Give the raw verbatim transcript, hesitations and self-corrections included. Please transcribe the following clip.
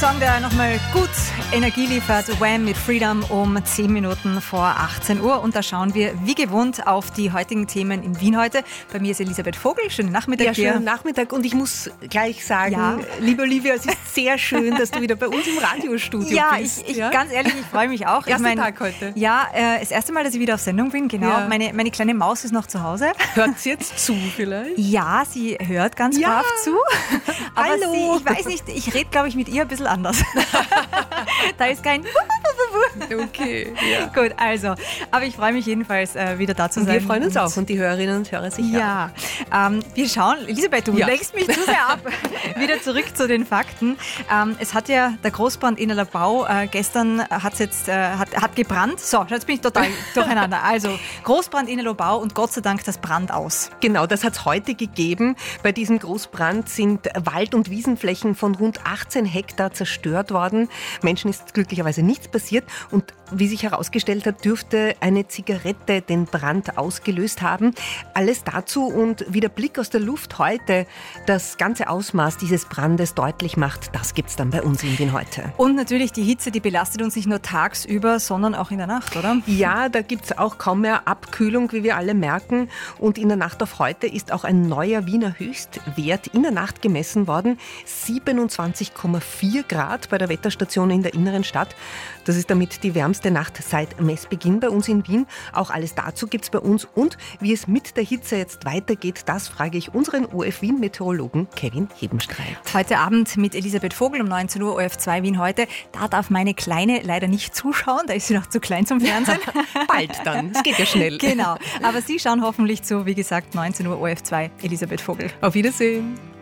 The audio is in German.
Song, der nochmal gut Energie liefert. Wham! Mit Freedom um zehn Minuten vor achtzehn Uhr. Und da schauen wir wie gewohnt auf die heutigen Themen in Wien heute. Bei mir ist Elisabeth Vogel. Schönen Nachmittag ja, dir. Schönen Nachmittag. Und ich muss gleich sagen, ja. liebe Olivia, es ist sehr schön, dass du wieder bei uns im Radiostudio ja, bist. Ich, ich, ja, ganz ehrlich, ich freue mich auch. Erster ich mein, Tag heute. Ja, äh, das erste Mal, dass ich wieder auf Sendung bin. Genau. Ja. Meine, meine kleine Maus ist noch zu Hause. Hört sie jetzt zu vielleicht? Ja, sie hört ganz ja. brav zu. Aber Hallo. Sie, ich weiß nicht, ich rede, glaube ich, mit ihr ein bisschen anders. Da ist kein Okay, ja. Gut, also, aber ich freue mich jedenfalls, äh, wieder da zu und sein. Wir freuen uns und auch und die Hörerinnen und Hörer sicher. Ja, ähm, wir schauen, Elisabeth, du ja. lenkst mich zu sehr ab. Wieder zurück zu den Fakten. Ähm, es hat ja der Großbrand in Innerlabau äh, gestern hat's jetzt, äh, hat, hat gebrannt. So, jetzt bin ich total durcheinander. Also, Großbrand in Innerlabau und Gott sei Dank das Brand aus. Genau, das hat es heute gegeben. Bei diesem Großbrand sind Wald- und Wiesenflächen von rund achtzehn Hektar zerstört worden. Menschen ist glücklicherweise nichts passiert und wie sich herausgestellt hat, dürfte eine Zigarette den Brand ausgelöst haben. Alles dazu und wie der Blick aus der Luft heute das ganze Ausmaß dieses Brandes deutlich macht, das gibt's dann bei uns in Wien heute. Und natürlich die Hitze, die belastet uns nicht nur tagsüber, sondern auch in der Nacht, oder? Ja, da gibt's auch kaum mehr Abkühlung, wie wir alle merken. Und in der Nacht auf heute ist auch ein neuer Wiener Höchstwert in der Nacht gemessen worden. siebenundzwanzig Komma vier Grad bei der Wetterstation in der inneren Stadt. Das ist damit die wärmste Nacht seit Messbeginn bei uns in Wien. Auch alles dazu gibt's bei uns. Und wie es mit der Hitze jetzt weitergeht, das frage ich unseren O F Wien-Meteorologen Kevin Hebenstreit. Heute Abend mit Elisabeth Vogel um neunzehn Uhr, O F zwei Wien heute. Da darf meine Kleine leider nicht zuschauen, da ist sie noch zu klein zum Fernsehen. Bald dann, es geht ja schnell. Genau, aber Sie schauen hoffentlich zu, wie gesagt, neunzehn Uhr, O F zwei, Elisabeth Vogel. Auf Wiedersehen.